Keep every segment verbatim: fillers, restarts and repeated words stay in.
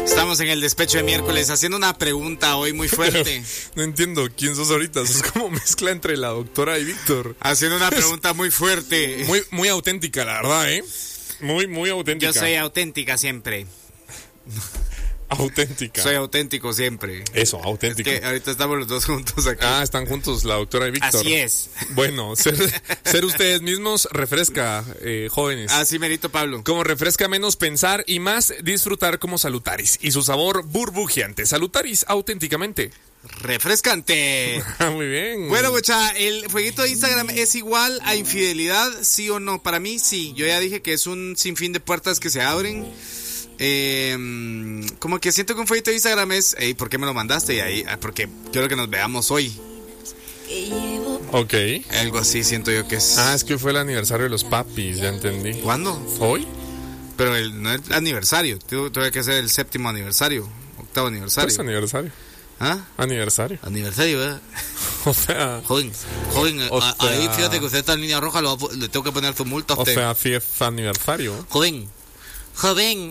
Estamos en el despecho de miércoles haciendo una pregunta hoy muy fuerte. Pero no entiendo quién sos ahorita. Es como mezcla entre la doctora y Víctor. Haciendo una pregunta muy fuerte. Muy, muy auténtica, la verdad, ¿eh? Muy, muy auténtica. Yo soy auténtica siempre. Auténtica. Soy auténtico siempre. Eso, auténtico. Es que ahorita estamos los dos juntos aquí. Ah, están juntos la doctora y Víctor. Así es. Bueno, ser, ser ustedes mismos refresca, eh, jóvenes. Así merito, Pablo. Como refresca menos pensar y más disfrutar como Salutaris. Y su sabor burbujeante. Salutaris auténticamente. Refrescante. Muy bien. Bueno, mucha, el jueguito de Instagram es igual a infidelidad, ¿sí o no? Para mí, sí. Yo ya dije que es un sinfín de puertas que se abren. Eh, como que siento que un jueguito de Instagram es, hey, ¿por qué me lo mandaste? Y ahí, porque quiero que nos veamos hoy. Ok. Algo así siento yo que es. Ah, es que fue el aniversario de los papis, ya entendí. ¿Cuándo? ¿Hoy? Pero el, no es el aniversario. Tuve que ser el séptimo aniversario. Octavo aniversario. ¿Qué es aniversario? ¿Ah? Aniversario. Aniversario, ¿verdad? O sea. Joven, joven, o a, sea, ahí fíjate que usted está en línea roja, lo, le tengo que poner su multa a usted. O sea, fiesta aniversario. Joven. Joven.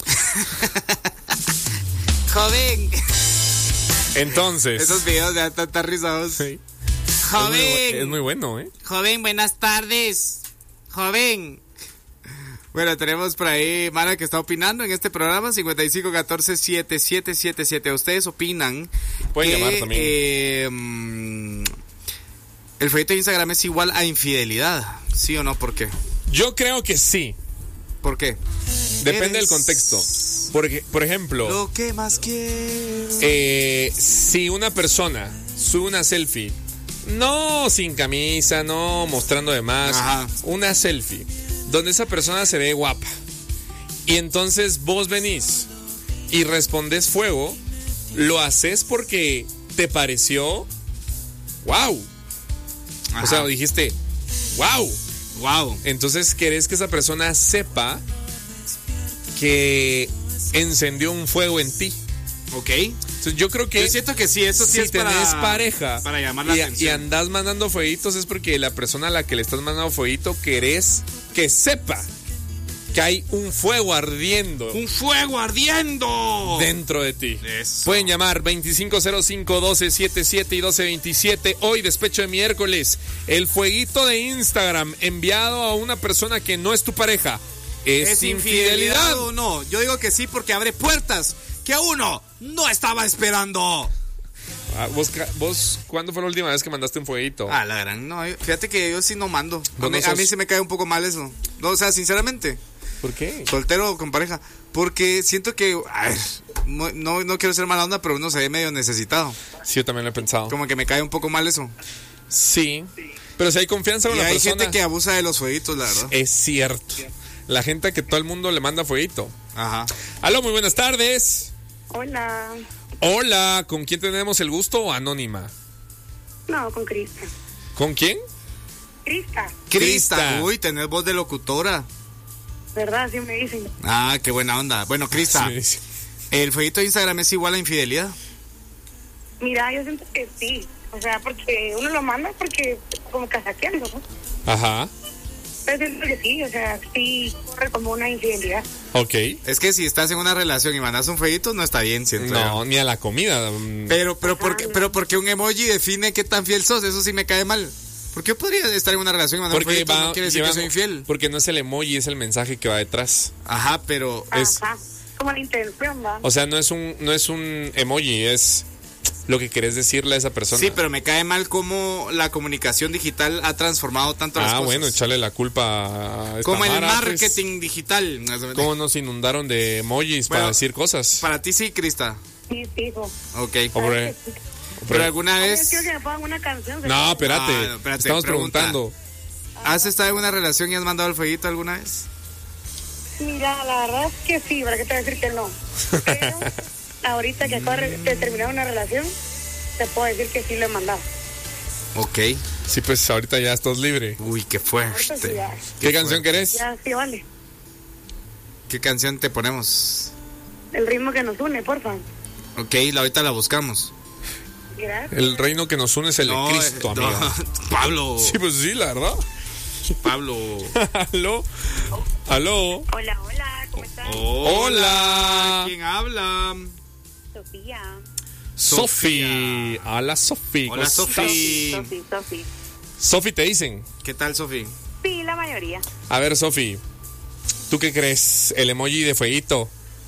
Joven. Entonces. Esos videos de tanta risados. Sí. Joven. Es muy, es muy bueno, ¿eh? Joven, buenas tardes. Joven. Bueno, tenemos por ahí Mara que está opinando en este programa, cincuenta y cinco catorce setenta y siete setenta y siete. Ustedes opinan. Pueden que, llamar también. Eh, mm, el folleto de Instagram es igual a infidelidad, ¿sí o no? ¿Por qué? Yo creo que sí. ¿Por qué? Depende Eres del contexto. Porque, por ejemplo, lo que más quiero. Eh, si una persona sube una selfie, no sin camisa, no mostrando de más, Ajá. una selfie donde esa persona se ve guapa, y entonces vos venís y respondes fuego, lo haces porque te pareció wow. Ajá. O sea, dijiste wow. Wow. Entonces querés que esa persona sepa que encendió un fuego en ti. Ok. Entonces yo creo que Yo siento que sí, eso sí si es para, tenés pareja para llamar la y, atención. y andás mandando fueguitos es porque la persona a la que le estás mandando fueguito querés que sepa que hay un fuego ardiendo. ¡Un fuego ardiendo! Dentro de ti. Eso. Pueden llamar veinticinco cero cinco, doce setenta y siete y doce veintisiete. Hoy, despecho de miércoles, el fueguito de Instagram enviado a una persona que no es tu pareja. ¿Es, ¿Es infidelidad? infidelidad o no? Yo digo que sí porque abre puertas que uno no estaba esperando. Ah, ¿vos, ¿Vos cuándo fue la última vez que mandaste un fueguito? Ah, la gran, no, fíjate que yo sí no mando. A mí, no sos... a mí se me cae un poco mal eso. No, o sea, sinceramente. ¿Por qué? Soltero o con pareja. Porque siento que, a ver, no, no, no quiero ser mala onda, pero uno se ve medio necesitado. Sí, yo también lo he pensado. Como que me cae un poco mal eso. Sí, pero si hay confianza con Y la hay persona. gente que abusa de los fueguitos, la verdad. Es cierto. La gente que todo el mundo le manda fueguito. Ajá. Aló, muy buenas tardes. Hola. Hola, ¿con quién tenemos el gusto o anónima? No, con Crista. ¿Con quién? Crista, Crista, uy, tenés voz de locutora. ¿verdad? Así me dicen. Ah, qué buena onda. Bueno, Crista, Sí, sí. ¿el fueguito de Instagram es igual a infidelidad? Mira, yo siento que sí. O sea, porque uno lo manda porque como casaqueando, ¿no? Ajá, Pero siento que sí, o sea, sí corre como una infidelidad. ok. Es que si estás en una relación y mandas un fueguito, no está bien, siento yo. No, ni a la comida. mm, Pero, pero, porque, pero porque un emoji define qué tan fiel sos, eso sí me cae mal. ¿Por qué yo podría estar en una relación y mandar un Porque fueguito? va, No quiere decir lleva- que soy infiel. Porque no es el emoji, es el mensaje que va detrás. Ajá, pero es... Ajá. Como la intención, ¿va? O sea, no es un, no es un emoji, es lo que querés decirle a esa persona. Sí, pero me cae mal cómo la comunicación digital ha transformado tanto las Ah, cosas. bueno, echarle la culpa a esta Como el mara, pues. marketing digital. ¿Cómo nos inundaron de emojis Bueno, para decir cosas? Para ti sí, Crista. Sí, fijo. Ok. Hombre, Pero alguna Yo vez... quiero que me pongan una canción. ¿se no, puede? espérate, Ah, no, espérate, estamos pregunta. preguntando. ¿Has estado en una relación y has mandado el fueguito alguna vez? Mira, la verdad es que sí, ¿para qué te voy a decir que no? Pero ahorita que acabo de terminar una relación, te puedo decir que sí lo he mandado. Ok. Sí, pues ahorita ya estás libre. Uy, qué Ahorita sí, fuerte. ya, ¿Qué, canción querés? ya sí vale. ¿Qué canción te ponemos? El ritmo que nos une, porfa. Ok, la, ahorita la buscamos. Gracias. El reino que nos une es el No, de Cristo, eh, no. amigo. Pablo. Sí, pues sí, la verdad. Pablo. Aló. Aló. Hola, hola, ¿cómo estás? Hola. Hola. ¿Quién habla? Sofía. Sofi. Hola, Sofi. Hola, Sofi. Sofi, Sofi. Sofi, te dicen. ¿Qué tal, Sofi? Sí, la mayoría. A ver, Sofi, ¿tú qué crees? ¿El emoji de fueguito?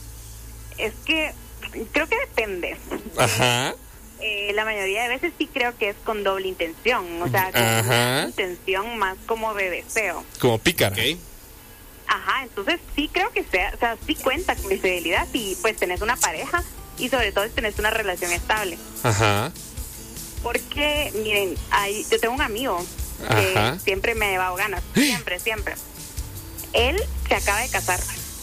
Es que creo que depende. Ajá. Eh, la mayoría de veces sí creo que es con doble intención. O sea, con Ajá. una intención más como de deseo. Como pícara. Ok. Ajá, entonces sí creo que sea, o sea, sí cuenta con infidelidad si pues tenés una pareja y sobre todo si tenés una relación estable. Ajá. Porque, miren, hay, yo tengo un amigo que Ajá. siempre me ha llevado ganas, siempre, siempre. Él se acaba de casar.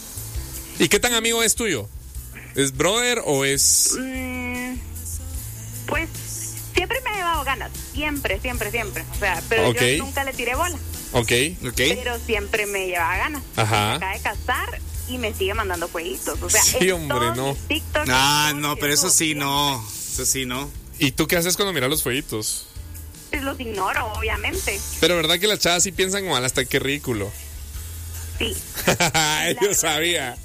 ¿Y qué tan amigo es tuyo? ¿Es brother o es...? Mm, pues siempre me ha llevado ganas, siempre, siempre, siempre. O sea, pero Ok. yo nunca le tiré bola, Ok. Ok. pero siempre me llevaba ganas. Ajá. Se acaba de casar y me sigue mandando jueguitos. O sea, Sí, en hombre, todos no. mis TikToks, Ah, en no, todos pero mis eso sí videos, no. Eso sí no. ¿Y tú qué haces cuando miras los fueguitos? pues los ignoro, obviamente. Pero verdad que las chavas sí piensan mal, hasta qué ridículo. Sí. Yo sabía.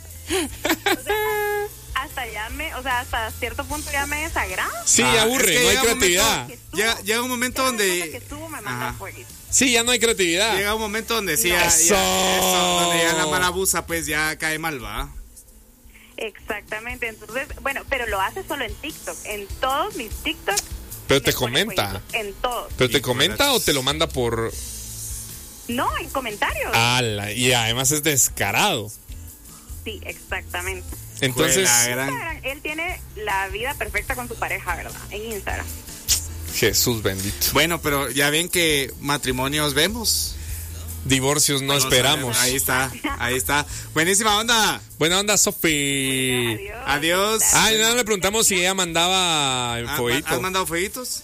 O sea, hasta ya me, o sea, hasta cierto punto ya me desagrada. Sí, Ah, aburre, es que no hay llega un creatividad. momento- Llega, llega un momento Cada cosa donde. que subo me manda Ajá. jueguitos. Sí, ya no hay creatividad. Llega un momento donde sí, No. ya, ya- Eso. eso, donde ya la marabusa pues ya cae mal, ¿va? Exactamente, entonces, bueno, pero lo hace solo en TikTok. En todos mis TikToks. Pero me te pone comenta. jueguitos, En todos. ¿Pero te Híjole. comenta o te lo manda por...? No, en comentarios. Ala, y además es descarado. Sí, exactamente. Entonces, Fue la gran- Instagram, él tiene la vida perfecta con su pareja, ¿verdad? En Instagram. Jesús bendito. Bueno, pero ya ven que matrimonios vemos. Divorcios no Vamos a esperamos. ver, Ahí está, ahí está. Buenísima onda. Buena onda, Sofi. Adiós. Adiós. Ah, y nada, le preguntamos si ella mandaba el ¿Ha- fueguito. ¿Has mandado fueguitos?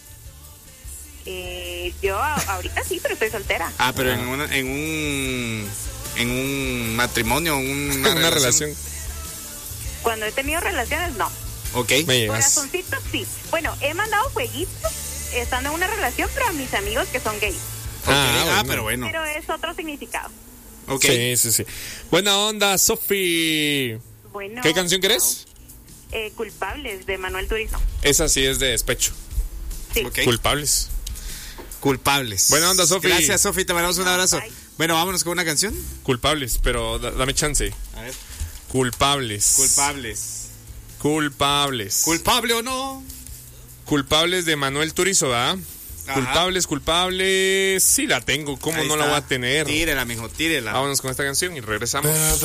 Eh, yo a- ahorita sí, pero estoy soltera. Ah, pero en, una, en un en un matrimonio, una, Una relación. relación. Cuando he tenido relaciones, no. Ok. Me llegas. Corazoncitos, sí. Bueno, he mandado jueguitos estando en una relación, pero a mis amigos que son gays. Ok. Ah, Ah, bueno. pero bueno. Pero es otro significado. Ok. Sí, sí, sí. Buena onda, Sofi. Bueno. ¿Qué canción querés? Eh, Culpables, de Manuel Turizo. Esa sí es de despecho. Sí. Ok. Culpables. Culpables. Buena onda, Sofi. Gracias, Sofi. Te mandamos un abrazo. Bye. Bueno, vámonos con una canción. Culpables, pero da- dame chance. A ver. Culpables. Culpables. Culpables. ¿Culpable o no? Culpables de Manuel Turizo, ¿verdad? Ajá. Culpables, culpables. Sí la tengo, ¿cómo Ahí no la está. voy a tener? Tírela, mijo, tírela. Vámonos con esta canción y regresamos.